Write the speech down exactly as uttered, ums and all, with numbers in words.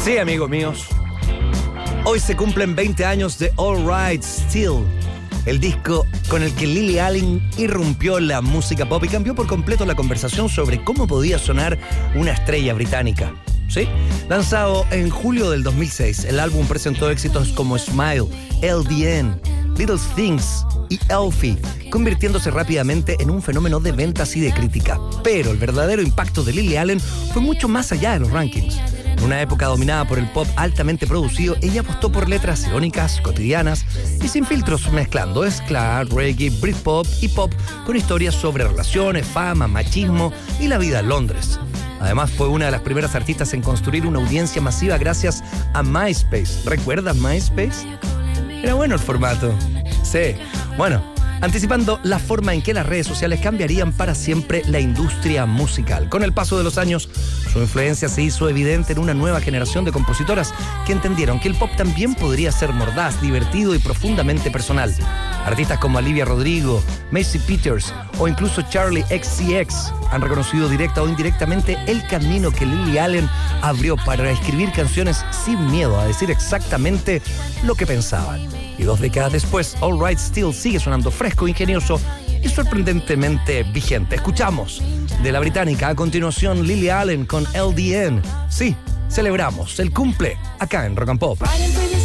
Sí, amigos míos. Hoy se cumplen veinte años de All Right Still, el disco con el que Lily Allen irrumpió en la música pop y cambió por completo la conversación sobre cómo podía sonar una estrella británica. ¿Sí? Lanzado en julio del dos mil seis, el álbum presentó éxitos como Smile, L D N, Little Things y Elfie, convirtiéndose rápidamente en un fenómeno de ventas y de crítica. Pero el verdadero impacto de Lily Allen fue mucho más allá de los rankings. En una época dominada por el pop altamente producido, ella apostó por letras irónicas, cotidianas y sin filtros, mezclando ska, reggae, britpop y pop con historias sobre relaciones, fama, machismo y la vida en Londres. Además, fue una de las primeras artistas en construir una audiencia masiva gracias a MySpace. ¿Recuerdas MySpace? Era bueno el formato. Sí. Bueno, anticipando la forma en que las redes sociales cambiarían para siempre la industria musical. Con el paso de los años, su influencia se hizo evidente en una nueva generación de compositoras que entendieron que el pop también podría ser mordaz, divertido y profundamente personal. Artistas como Olivia Rodrigo, Macy Peters o incluso Charlie X C X han reconocido directa o indirectamente el camino que Lily Allen abrió para escribir canciones sin miedo a decir exactamente lo que pensaban. Y dos décadas después, All Right Still sigue sonando fresco, ingenioso y sorprendentemente vigente. Escuchamos de la británica a continuación Lily Allen con L D N. Sí, celebramos el cumple acá en Rock and Pop.